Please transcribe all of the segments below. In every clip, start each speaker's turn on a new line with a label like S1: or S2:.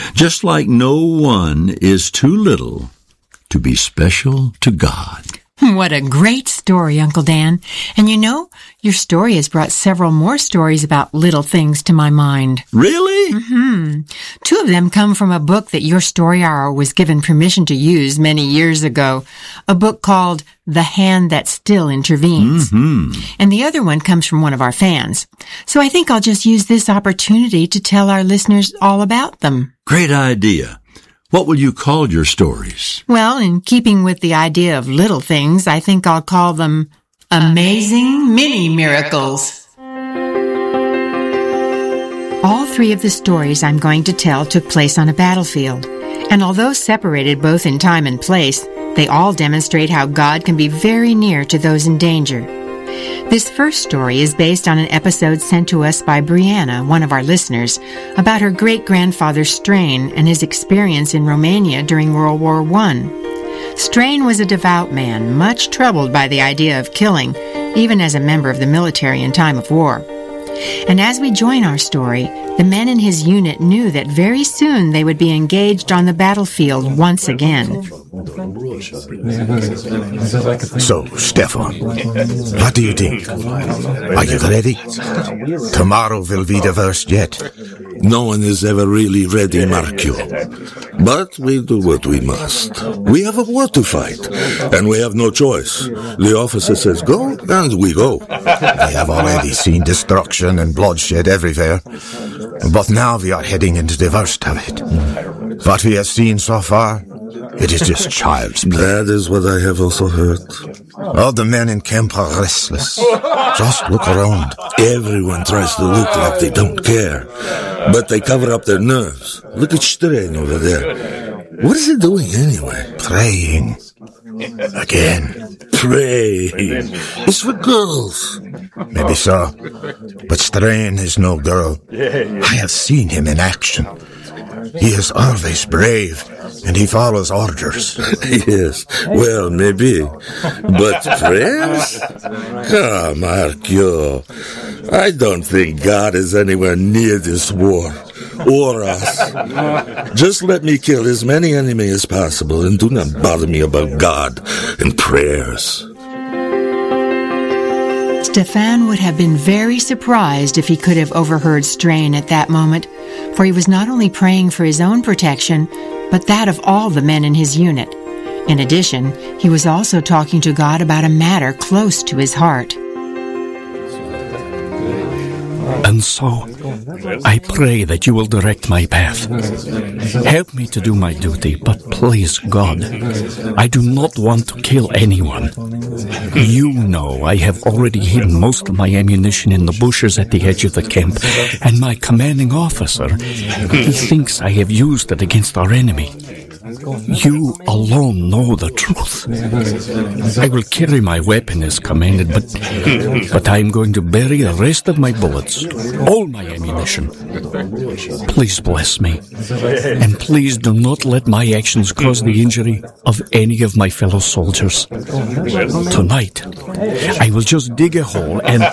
S1: just like no one is too little to be special to God.
S2: What a great story, Uncle Dan. And you know, your story has brought several more stories about little things to my mind.
S1: Really?
S2: Mm-hmm. 2 of them come from a book that your story hour was given permission to use many years ago. A book called The Hand That Still Intervenes.
S1: Mm-hmm.
S2: And the other one comes from one of our fans. So I think I'll just use this opportunity to tell our listeners all about them.
S1: Great idea. What will you call your stories?
S2: Well, in keeping with the idea of little things, I think I'll call them Amazing Mini Miracles. All 3 of the stories I'm going to tell took place on a battlefield. And although separated both in time and place, they all demonstrate how God can be very near to those in danger. This first story is based on an episode sent to us by Brianna, one of our listeners, about her great-grandfather Strain and his experience in Romania during World War I. Strain was a devout man, much troubled by the idea of killing, even as a member of the military in time of war. And as we join our story, the men in his unit knew that very soon they would be engaged on the battlefield once again.
S3: So, Stefan, what do you think? Are you ready? Tomorrow will be the worst yet.
S4: No one is ever really ready, Marco. But we do what we must. We have a war to fight, and we have no choice. The officer says go, and we go.
S3: We have already seen destruction and bloodshed everywhere, but now we are heading into the worst of it. What we have seen so far, it is just child's play.
S4: That is what I have also heard.
S3: All the men in camp are restless. Just look around.
S4: Everyone tries to look like they don't care, but they cover up their nerves. Look at Strain over there. What is he doing anyway?
S3: Praying. Again.
S4: Praying. It's for girls.
S3: Maybe so. But Strain is no girl. I have seen him in action. He is always brave, and he follows orders.
S4: Yes, well, maybe. But prayers? Come, Marco. I don't think God is anywhere near this war. Or us. Just let me kill as many enemies as possible, and do not bother me about God and prayers.
S2: Stefan would have been very surprised if he could have overheard Strain at that moment, for he was not only praying for his own protection, but that of all the men in his unit. In addition, he was also talking to God about a matter close to his heart.
S5: And so, I pray that you will direct my path. Help me to do my duty, but please, God, I do not want to kill anyone. You know I have already hidden most of my ammunition in the bushes at the edge of the camp, and my commanding officer, he thinks I have used it against our enemy. You alone know the truth. I will carry my weapon as commanded, but I am going to bury the rest of my bullets, all my ammunition. Please bless me, and please do not let my actions cause the injury of any of my fellow soldiers. Tonight, I will just dig a hole and...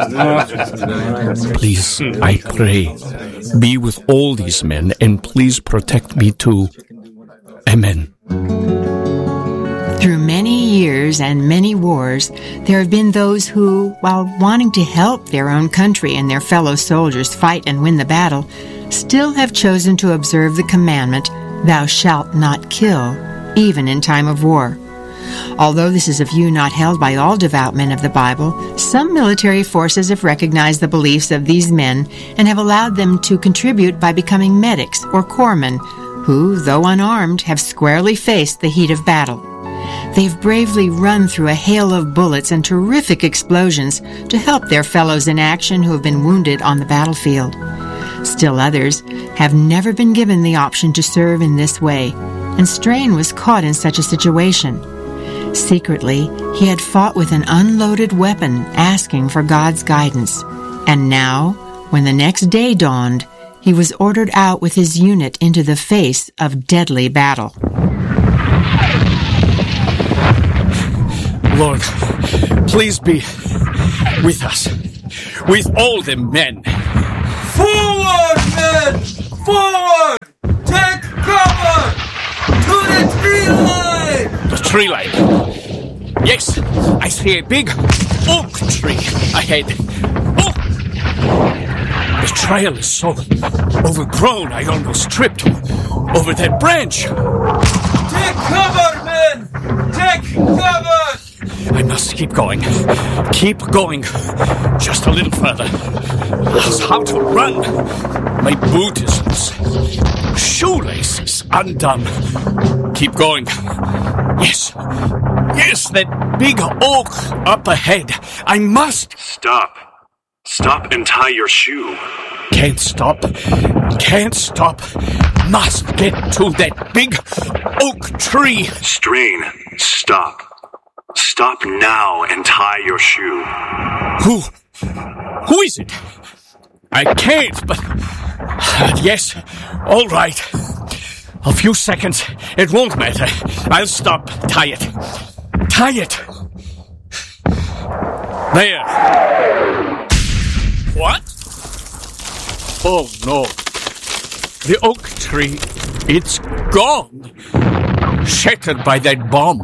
S5: Please, I pray, be with all these men, and please protect me too. Amen.
S2: Through many years and many wars, there have been those who, while wanting to help their own country and their fellow soldiers fight and win the battle, still have chosen to observe the commandment, "Thou shalt not kill," even in time of war. Although this is a view not held by all devout men of the Bible, some military forces have recognized the beliefs of these men and have allowed them to contribute by becoming medics or corpsmen, who, though unarmed, have squarely faced the heat of battle. They've bravely run through a hail of bullets and terrific explosions to help their fellows in action who have been wounded on the battlefield. Still others have never been given the option to serve in this way, and Strain was caught in such a situation. Secretly, he had fought with an unloaded weapon, asking for God's guidance. And now, when the next day dawned, he was ordered out with his unit into the face of deadly battle.
S5: Lord, please be with us, with all the men.
S6: Forward, men! Forward! Take
S5: tree line. Yes, I see a big oak tree ahead. Oh! The trail is so overgrown, I almost tripped over that branch.
S6: Take cover, men! Take cover!
S5: I must keep going. Keep going. Just a little further. That's how to run. My boot is loose. Shoelace is undone. Keep going. Yes. Yes, that big oak up ahead. I must.
S7: Stop. Stop and tie your shoe.
S5: Can't stop. Can't stop. Must get to that big oak tree.
S7: Strain. Stop. Stop now and tie your shoe.
S5: Who is it? I can't, but... yes, all right. A few seconds. It won't matter. I'll stop. Tie it. Tie it. There. What? Oh, no. The oak tree, it's gone. Shattered by that bomb.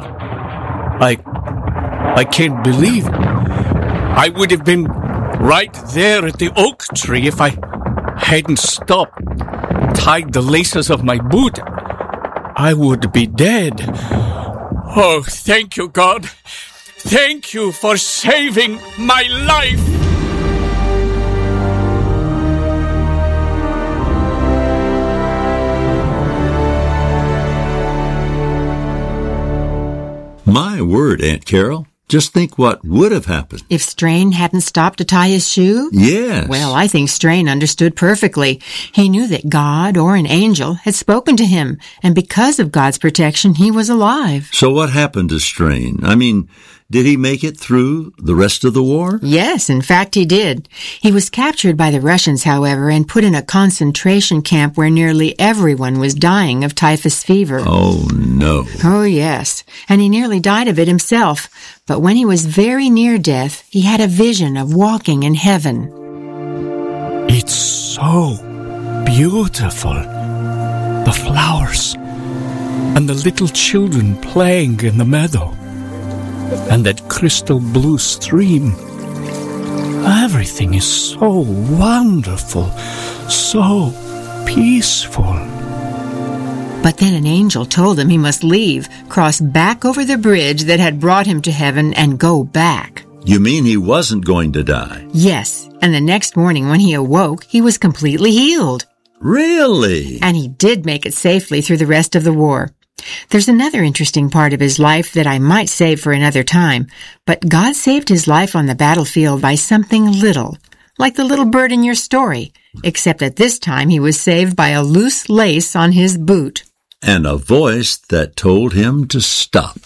S5: I can't believe it. I would have been right there at the oak tree if I hadn't stopped, tied the laces of my boot. I would be dead. Oh, thank you, God. Thank you for saving my life.
S1: My word, Aunt Carol. Just think what would have happened.
S2: If Strain hadn't stopped to tie his shoe?
S1: Yes.
S2: Well, I think Strain understood perfectly. He knew that God or an angel had spoken to him, and because of God's protection, he was alive.
S1: So what happened to Strain? I mean, did he make it through the rest of the war?
S2: Yes, in fact he did. He was captured by the Russians, however, and put in a concentration camp where nearly everyone was dying of typhus fever.
S1: Oh, no.
S2: Oh, yes. And he nearly died of it himself. But when he was very near death, he had a vision of walking in heaven.
S5: It's so beautiful. The flowers and the little children playing in the meadow. And that crystal blue stream. Everything is so wonderful, so peaceful.
S2: But then an angel told him he must leave, cross back over the bridge that had brought him to heaven, and go back.
S1: You mean he wasn't going to die?
S2: Yes, and the next morning when he awoke, he was completely healed.
S1: Really?
S2: And he did make it safely through the rest of the war. There's another interesting part of his life that I might save for another time, but God saved his life on the battlefield by something little, like the little bird in your story, except that this time he was saved by a loose lace on his boot.
S1: And a voice that told him to stop.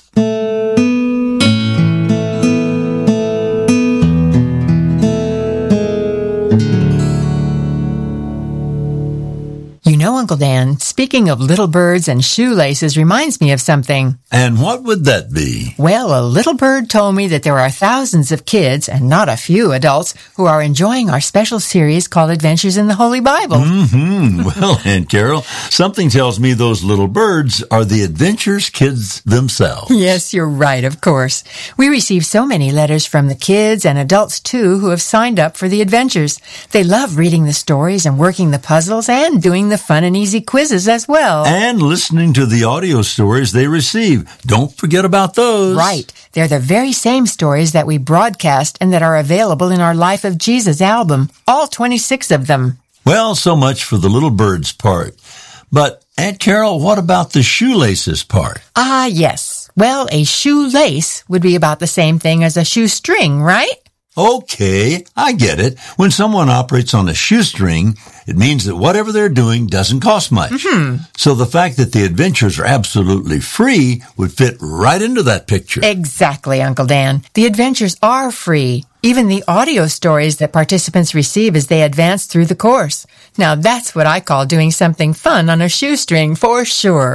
S2: You know, Uncle Dan, speaking of little birds and shoelaces reminds me of something.
S1: And what would that be?
S2: Well, a little bird told me that there are thousands of kids, and not a few adults, who are enjoying our special series called Adventures in the Holy Bible.
S1: Well, Aunt Carol, something tells me those little birds are the Adventures kids themselves.
S2: Yes, you're right, of course. We receive so many letters from the kids and adults, too, who have signed up for the adventures. They love reading the stories and working the puzzles and doing the fun and easy quizzes as well.
S1: And listening to the audio stories they receive. Don't forget about those.
S2: Right. They're the very same stories that we broadcast and that are available in our Life of Jesus album. All 26 of them.
S1: Well, so much for the little birds part. But, Aunt Carol, what about the shoelaces part?
S2: Ah, yes. Well, a shoelace would be about the same thing as a shoestring, right?
S1: Okay, I get it. When someone operates on a shoestring, it means that whatever they're doing doesn't cost much. So the fact that the adventures are absolutely free would fit right into that picture.
S2: Exactly, Uncle Dan. The adventures are free. Even the audio stories that participants receive as they advance through the course. Now that's what I call doing something fun on a shoestring for sure.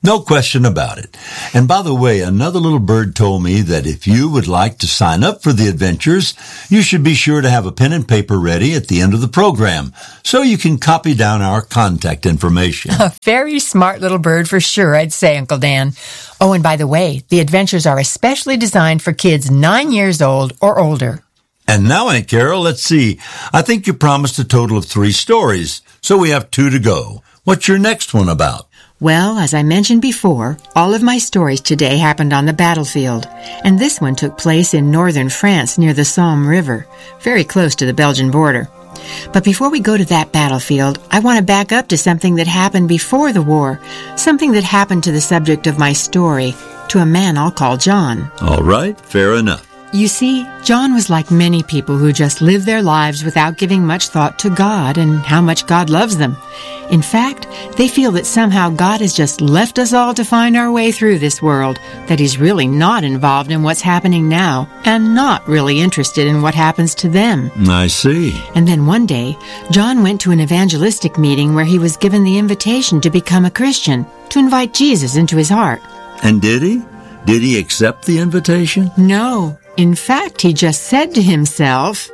S1: No question about it. And by the way, another little bird told me that if you would like to sign up for the adventures, you should be sure to have a pen and paper ready at the end of the program so you can copy down our contact information.
S2: A very smart little bird for sure, I'd say, Uncle Dan. Oh, and by the way, the adventures are especially designed for kids 9 years old or older.
S1: And now, Aunt Carol, let's see. I think you promised a total of 3 stories, so we have 2 to go. What's your next one about?
S2: Well, as I mentioned before, all of my stories today happened on the battlefield, and this one took place in northern France near the Somme River, very close to the Belgian border. But before we go to that battlefield, I want to back up to something that happened before the war, something that happened to the subject of my story, to a man I'll call John.
S1: All right, fair enough.
S2: You see, John was like many people who just live their lives without giving much thought to God and how much God loves them. In fact, they feel that somehow God has just left us all to find our way through this world, that He's really not involved in what's happening now, and not really interested in what happens to them.
S1: I see.
S2: And then one day, John went to an evangelistic meeting where he was given the invitation to become a Christian, to invite Jesus into his heart.
S1: And did he? Did he accept the invitation?
S2: No. In fact, he just said to himself,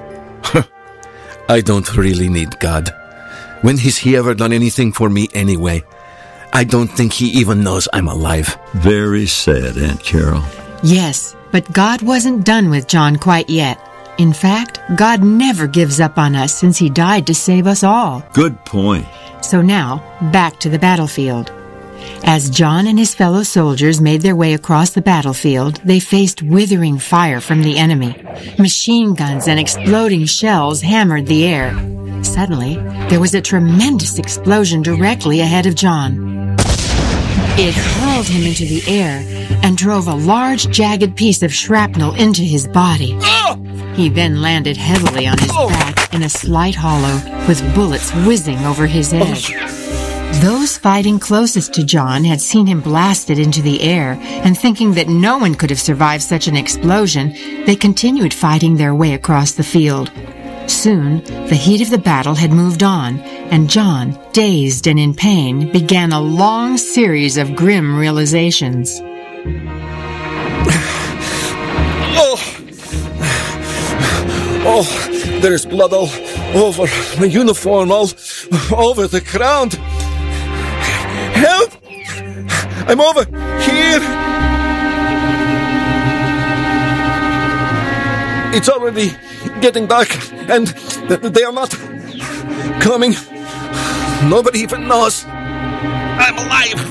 S5: I don't really need God. When has He ever done anything for me anyway? I don't think He even knows I'm alive.
S1: Very sad, Aunt Carol.
S2: Yes, but God wasn't done with John quite yet. In fact, God never gives up on us since He died to save us all.
S1: Good point.
S2: So now, back to the battlefield. As John and his fellow soldiers made their way across the battlefield, they faced withering fire from the enemy. Machine guns and exploding shells hammered the air. Suddenly, there was a tremendous explosion directly ahead of John. It hurled him into the air and drove a large, jagged piece of shrapnel into his body. He then landed heavily on his back in a slight hollow, with bullets whizzing over his head. Those fighting closest to John had seen him blasted into the air, and thinking that no one could have survived such an explosion, they continued fighting their way across the field. Soon, the heat of the battle had moved on, and John, dazed and in pain, began a long series of grim realizations.
S5: Oh, there's blood all over my uniform, all over the ground. Help! I'm over here! It's already getting dark, and they are not coming. Nobody even knows I'm alive.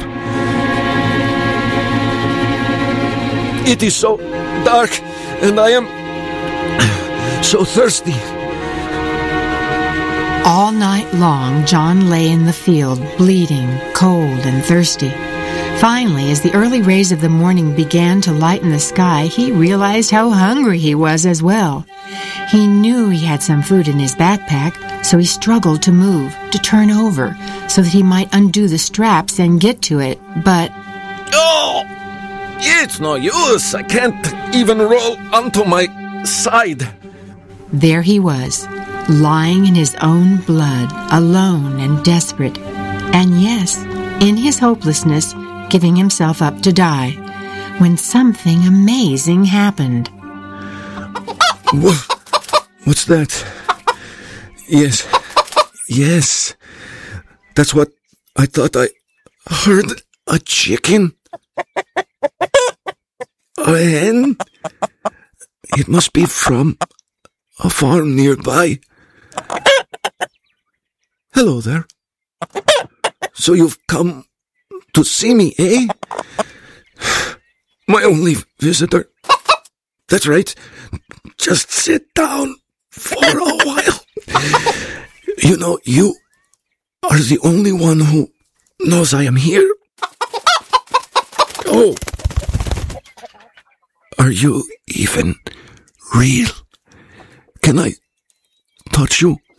S5: It is so dark, and I am so thirsty.
S2: All night long, John lay in the field, bleeding, cold, and thirsty. Finally, as the early rays of the morning began to lighten the sky, he realized how hungry he was as well. He knew he had some food in his backpack, so he struggled to move, to turn over, so that he might undo the straps and get to it, but...
S5: Oh! It's no use. I can't even roll onto my side.
S2: There he was, lying in his own blood, alone and desperate, and yes, in his hopelessness, giving himself up to die, when something amazing happened.
S5: What's that? Yes, that's what I thought I heard. A chicken? A hen? It must be from a farm nearby. Hello there. So you've come to see me, eh? My only visitor. That's right. Just sit down for a while. You know, you are the only one who knows I am here. Oh. Are you even real? Can I touch you?